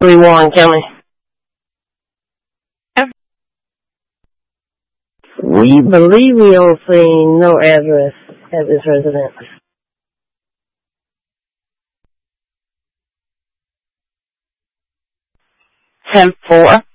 Warren County. We believe we don't see no address at this residence. 10-4.